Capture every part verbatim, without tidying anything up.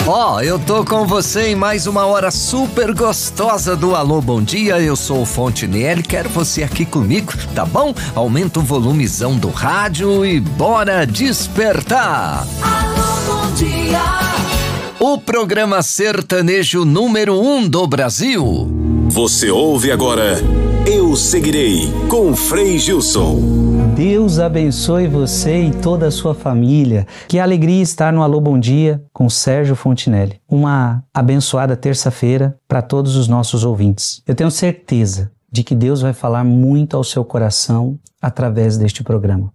Ó, oh, eu tô com você em mais uma hora super gostosa do Alô Bom Dia. Eu sou o Fontenelle, quero você aqui comigo, tá bom? Aumenta o volumezão do rádio e bora despertar. Alô Bom Dia. O programa sertanejo número um do Brasil. Você ouve agora Eu Seguirei, com Frei Gilson. Deus abençoe você e toda a sua família. Que alegria estar no Alô Bom Dia com Sérgio Fontenelle. Uma abençoada terça-feira para todos os nossos ouvintes. Eu tenho certeza de que Deus vai falar muito ao seu coração através deste programa.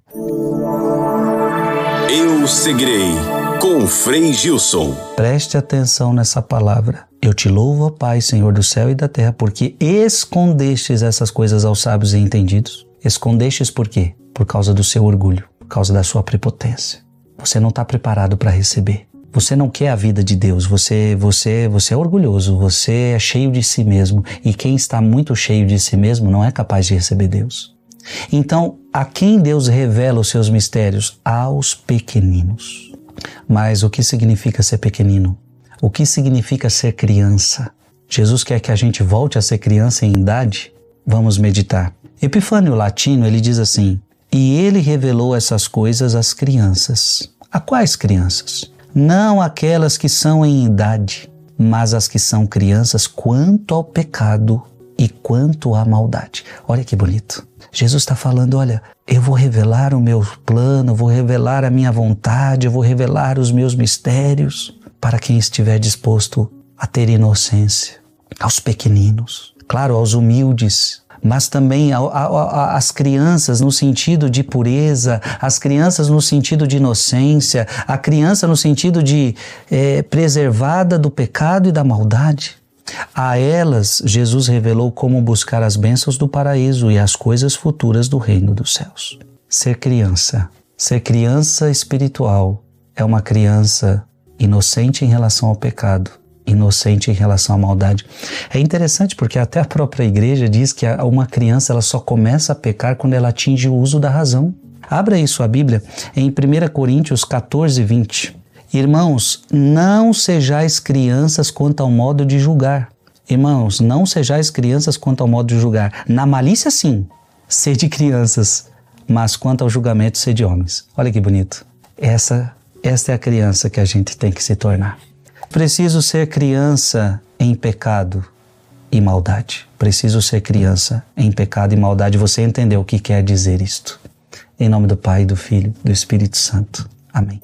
Eu Seguirei, com Frei Gilson. Preste atenção nessa palavra. Eu te louvo, ó Pai, Senhor do céu e da terra, porque escondestes essas coisas aos sábios e entendidos. Escondestes por quê? Por causa do seu orgulho, por causa da sua prepotência. Você não está preparado para receber. Você não quer a vida de Deus. Você, você, você é orgulhoso, você é cheio de si mesmo. E quem está muito cheio de si mesmo não é capaz de receber Deus. Então, a quem Deus revela os seus mistérios? Aos pequeninos. Mas o que significa ser pequenino? O que significa ser criança? Jesus quer que a gente volte a ser criança em idade? Vamos meditar. Epifânio Latino, ele diz assim: e ele revelou essas coisas às crianças. A quais crianças? Não aquelas que são em idade, mas as que são crianças quanto ao pecado e quanto à maldade. Olha que bonito. Jesus está falando, olha, eu vou revelar o meu plano, eu vou revelar a minha vontade, eu vou revelar os meus mistérios para quem estiver disposto a ter inocência, aos pequeninos, claro, aos humildes, mas também às crianças no sentido de pureza, as crianças no sentido de inocência, a criança no sentido de é, preservada do pecado e da maldade. A elas, Jesus revelou como buscar as bênçãos do paraíso e as coisas futuras do reino dos céus. Ser criança, ser criança espiritual, é uma criança inocente em relação ao pecado, inocente em relação à maldade. É interessante porque até a própria igreja diz que uma criança ela só começa a pecar quando ela atinge o uso da razão. Abra aí sua Bíblia em primeira Coríntios quatorze, vinte. Irmãos, não sejais crianças quanto ao modo de julgar. Irmãos, não sejais crianças quanto ao modo de julgar. Na malícia, sim, sede crianças, mas quanto ao julgamento, sede homens. Olha que bonito. Essa, essa é a criança que a gente tem que se tornar. Preciso ser criança em pecado e maldade. Preciso ser criança em pecado e maldade. Você entendeu o que quer dizer isto? Em nome do Pai, do Filho, do Espírito Santo. Amém.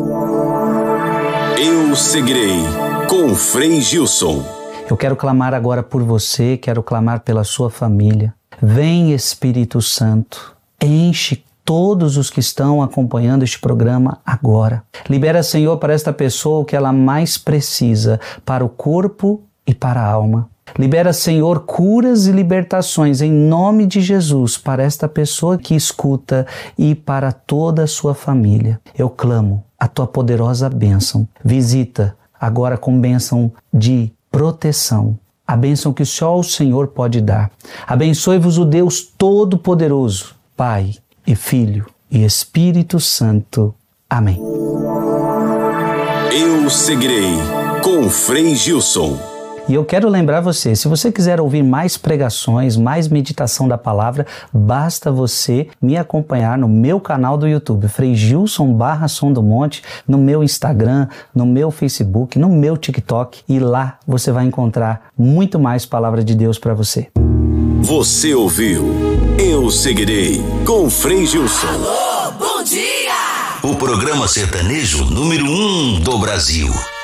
Eu Seguirei, com Frei Gilson. Eu quero clamar agora por você, quero clamar pela sua família. Vem, Espírito Santo, enche todos os que estão acompanhando este programa agora. Libera, Senhor, para esta pessoa o que ela mais precisa, para o corpo e para a alma. Libera, Senhor, curas e libertações em nome de Jesus para esta pessoa que escuta e para toda a sua família. Eu clamo a tua poderosa bênção. Visita agora com bênção de proteção, a bênção que só o Senhor pode dar. Abençoe-vos o Deus Todo-Poderoso, Pai e Filho e Espírito Santo. Amém. Eu Seguirei, com Frei Gilson. E eu quero lembrar você, se você quiser ouvir mais pregações, mais meditação da palavra, basta você me acompanhar no meu canal do YouTube, Frei Gilson barra Som do Monte, no meu Instagram, no meu Facebook, no meu TikTok, e lá você vai encontrar muito mais palavra de Deus para você. Você ouviu Eu Seguirei, com Frei Gilson. Alô, bom dia! O programa sertanejo número um do Brasil.